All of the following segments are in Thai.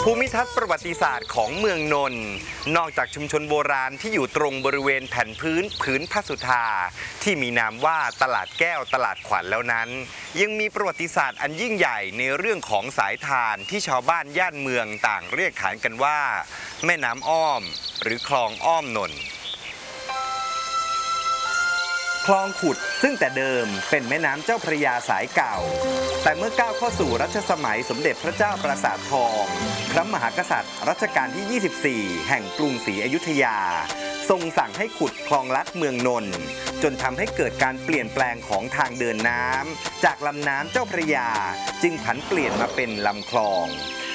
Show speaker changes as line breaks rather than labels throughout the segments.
ภูมิทัศน์ประวัติศาสตร์ของเมืองนนท์นอกจากชุมชนโบราณที่อยู่ตรงบริเวณแผ่นพื้นพระสุธาที่มีนามว่าตลาดแก้วตลาดขวัญแล้วนั้นยังมีประวัติศาสตร์อันยิ่งใหญ่ในเรื่องของสายทานที่ชาวบ้านย่านเมืองต่างเรียกขานกันว่าแม่น้ำอ้อมหรือคลองอ้อมนนท์คลองขุดซึ่งแต่เดิมเป็นแม่น้ำเจ้าพระยาสายเก่าแต่เมื่อก้าวเข้าสู่รัชสมัยสมเด็จพระเจ้าปราสาททองพระมหากษัตริย์รัชกาลที่ 24 แห่งกรุงศรีอยุธยาทรงสั่งให้ขุดคลองลัดเมืองนนท์จนทำให้เกิดการเปลี่ยนแปลงของทางเดินน้ำจากลำน้ำเจ้าพระยาจึงผันเปลี่ยนมาเป็นลำคลอง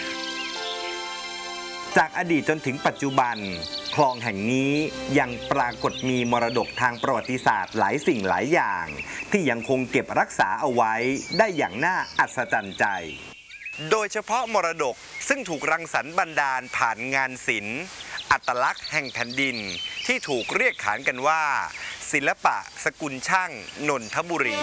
จากอดีตจนถึงปัจจุบันคลองแห่งนี้ยังปรากฏมีมรดกทางประวัติศาสตร์หลายสิ่งหลายอย่างที่ยังคงเก็บรักษาเอาไว้ได้อย่างน่าอัศจรรย์ใจโดยเฉพาะมรดกซึ่งถูกรังสรรค์บันดาลผ่านงานศิลป์อัตลักษณ์แห่งแผ่นดินที่ถูกเรียกขานกันว่าศิลปะสกุลช่างนนทบุรี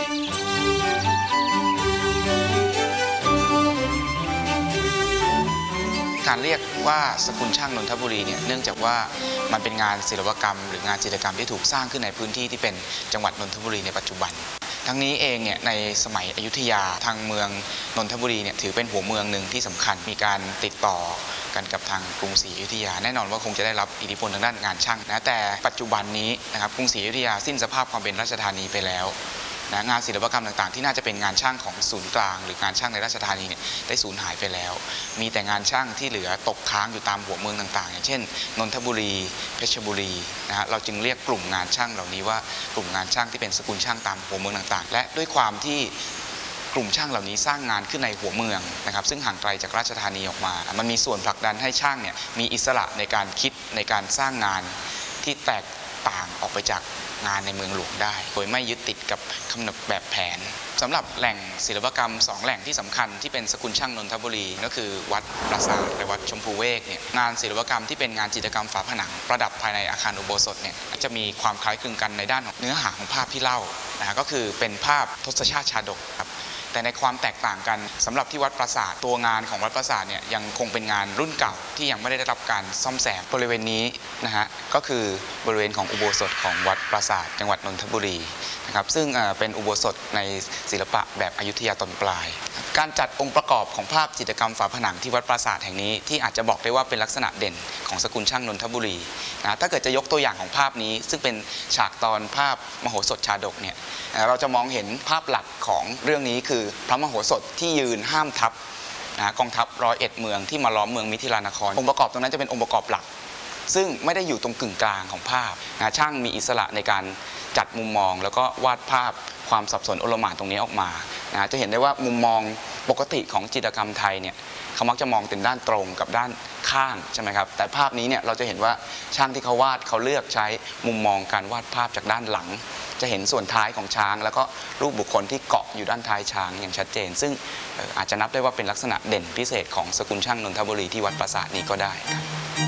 การเรียกว่าสกุลช่างนนทบุรีเนี่ยเนื่องจากว่ามันเป็นงานศิลปกรรมหรืองานจิตรกรรมที่ถูกสร้างขึ้นในพื้นที่ที่เป็นจังหวัดนนทบุรีในปัจจุบันทั้งนี้เองเนี่ยในสมัยอยุธยาทางเมืองนนทบุรีเนี่ยถือเป็นหัวเมืองหนึ่งที่สำคัญมีการติดต่อกันกับทางกรุงศรีอยุธยาแน่นอนว่าคงจะได้รับอิทธิพลทางด้านงานช่างนะแต่ปัจจุบันนี้นะครับกรุงศรีอยุธยาสิ้นสภาพความเป็นราชธานีไปแล้วนะงานศิลปกรรมต่างๆที่น่าจะเป็นงานช่างของศูนย์กลางหรืองานช่างในราชธานีเนี่ยได้สูญหายไปแล้วมีแต่งานช่างที่เหลือตกค้างอยู่ตามหัวเมืองต่างๆอย่างเช่นนนทบุรีเพชรบุรีนะฮะเราจึงเรียกกลุ่มงานช่างเหล่านี้ว่ากลุ่มงานช่างที่เป็นสกุลช่างตามหัวเมืองต่างๆและด้วยความที่กลุ่มช่างเหล่านี้สร้างงานขึ้นในหัวเมืองนะครับซึ่งห่างไกลจากราชธานีออกมามันมีส่วนผลักดันให้ช่างเนี่ยมีอิสระในการคิดในการสร้างงานที่แตกต่างออกไปจากงานในเมืองหลวงได้โดยไม่ยึดติดกับกำหนดแบบแผนสำหรับแหล่งศิลปกรรม2แหล่งที่สำคัญที่เป็นสกุลช่างนนทบุรีก็คือวัดปราสาทและวัดชมพูเวกเนี่ยงานศิลปกรรมที่เป็นงานจิตรกรรมฝาผนังประดับภายในอาคารอุโบสถเนี่ยจะมีความคล้ายคลึงกันในด้านของเนื้อหาของภาพที่เล่านะก็คือเป็นภาพทศชาติชาดกครับแต่ในความแตกต่างกันสำหรับที่วัดปราสาทตัวงานของวัดปราสาทเนี่ยยังคงเป็นงานรุ่นเก่าที่ยังไม่ได้รับการซ่อมแซมบริเวณนี้นะฮะก็คือบริเวณของอุโบสถของวัดปราสาทจังหวัดนนทบุรีนะครับซึ่งเป็นอุโบสถในศิลปะแบบอยุธยาตอนปลายการจัดองค์ประกอบของภาพจิตรกรรมฝาผนังที่วัดปราสาทแห่งนี้ที่อาจจะบอกได้ว่าเป็นลักษณะเด่นของสกุลช่างนนทบุรีนะถ้าเกิดจะยกตัวอย่างของภาพนี้ซึ่งเป็นฉากตอนภาพมโหสถชาดกเนี่ยเราจะมองเห็นภาพหลักของเรื่องนี้คือพระมโหสถที่ยืนห้ามทัพกองทัพ101เมืองที่มาล้อมเมืองมิถิลานครองค์ประกอบตรงนั้นจะเป็นองค์ประกอบหลักซึ่งไม่ได้อยู่ตรงกึ่งกลางของภาพช่างมีอิสระในการจัดมุมมองแล้วก็วาดภาพความสับสนโอลหม่านตรงนี้ออกมาจะเห็นได้ว่ามุมมองปกติของจิตรกรรมไทยเนี่ยเขามักจะมองเป็นด้านตรงกับด้านข้างใช่ไหมครับแต่ภาพนี้เนี่ยเราจะเห็นว่าช่างที่เขาวาดเขาเลือกใช้มุมมองการวาดภาพจากด้านหลังจะเห็นส่วนท้ายของช้างแล้วก็รูปบุคคลที่เกาะอยู่ด้านท้ายช้างอย่างชัดเจนซึ่งอาจจะนับได้ว่าเป็นลักษณะเด่นพิเศษของสกุลช่างนนทบุรีที่วัดปราสาทนี้ก็ได้ครับ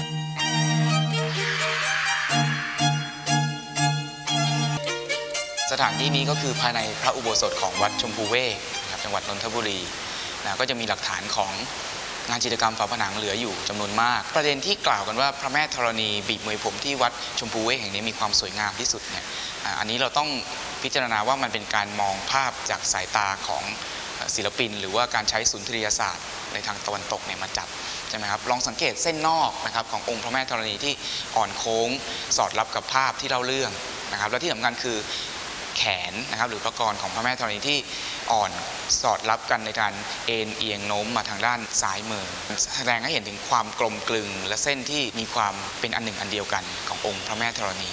สถานที่นี้ก็คือภายในพระอุโบสถของวัดชมพูเวกจังหวัดนนทบุรีก็จะมีหลักฐานของงานจิตรกรรมฝาผนังเหลืออยู่จำนวนมากประเด็นที่กล่าวกันว่าพระแม่ธรณีบีบมวยผมที่วัดชมพูเวกแห่งนี้มีความสวยงามที่สุดเนี่ยอันนี้เราต้องพิจารณาว่ามันเป็นการมองภาพจากสายตาของศิลปินหรือว่าการใช้สุนทรียศาสตร์ในทางตะวันตกเนี่ยมาจับใช่ไหมครับลองสังเกตเส้นนอกนะครับขององค์พระแม่ธรณีที่อ่อนโค้งสอดรับกับภาพที่เล่าเรื่องนะครับและที่สำคัญคือแขนนะครับหรือพระกรของพระแม่ธรณีที่อ่อนสอดรับกันในการเอ็นเอียงโน้มมาทางด้านซ้ายมือแสดงให้เห็นถึงความกลมกลึงและเส้นที่มีความเป็นอันหนึ่งอันเดียวกันขององค์พระแม่ธรณี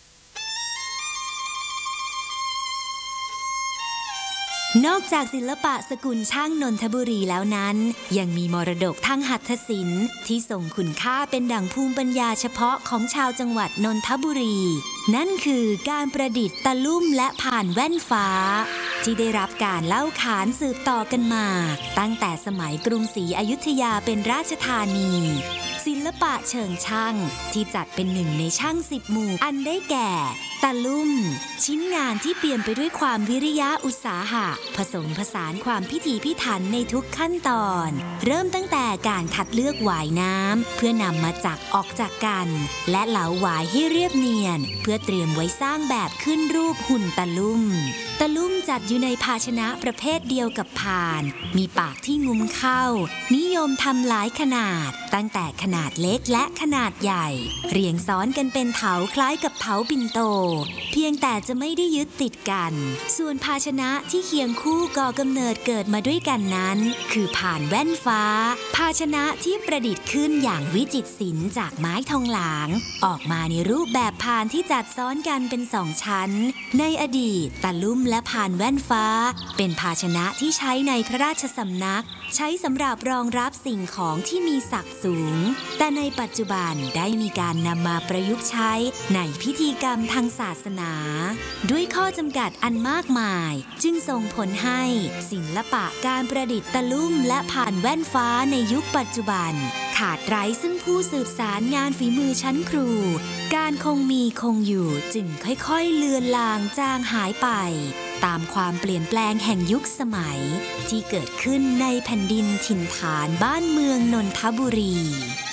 นอกจากศิลปะสกุลช่างนนทบุรีแล้วนั้นยังมีมรดกทางหัตถศิลป์ที่ทรงคุณค่าเป็นดั่งภูมิปัญญาเฉพาะของชาวจังหวัดนนทบุรีนั่นคือการประดิษฐ์ตะลุ่มและผ่านแว่นฟ้าที่ได้รับการเล่าขานสืบต่อกันมาตั้งแต่สมัยกรุงศรีอยุธยาเป็นราชธานีศิลปะเชิงช่างที่จัดเป็นหนึ่งในช่าง10 หมู่อันได้แก่ตะลุ่มชิ้นงานที่เปี่ยมไปด้วยความวิริยะอุตสาหะผสมผสานความพิถีพิถันในทุกขั้นตอนเริ่มตั้งแต่การคัดเลือกหวายน้ำเพื่อนำมาจักออกจากกันและเหลาหวายให้เรียบเนียนเพื่อเตรียมไว้สร้างแบบขึ้นรูปหุ่นตะลุ่มจัดอยู่ในภาชนะประเภทเดียวกับพานมีปากที่งุ้มเข้านิยมทำหลายขนาดตั้งแต่ขนาดเล็กและขนาดใหญ่เรียงซ้อนกันเป็นเถาคล้ายกับเถาปิ่นโตเพียงแต่จะไม่ได้ยึดติดกันส่วนภาชนะที่เคียงคู่ก่อกำเนิดเกิดมาด้วยกันนั้นคือผ่านแว่นฟ้าภาชนะที่ประดิษฐ์ขึ้นอย่างวิจิตรศิลป์จากไม้ทองหลางออกมาในรูปแบบพานที่จัดซ้อนกันเป็น2 ชั้นในอดีตตะลุ่มและพานแว่นฟ้าเป็นภาชนะที่ใช้ในพระราชสำนักใช้สำหรับรองรับสิ่งของที่มีศักดิ์สูงแต่ในปัจจุบันได้มีการนำมาประยุกต์ใช้ในพิธีกรรมทางศาสนาด้วยข้อจำกัดอันมากมายจึงส่งผลให้ศิลปะการประดิษฐ์ตะลุ่มและผ่านแว่นฟ้าในยุคปัจจุบันขาดไร้ซึ่งผู้สืบสารงานฝีมือชั้นครูการคงมีคงอยู่จึงค่อยๆเลือนลางจางหายไปตามความเปลี่ยนแปลงแห่งยุคสมัยที่เกิดขึ้นในแผ่นดินถิ่นฐานบ้านเมืองนนทบุรี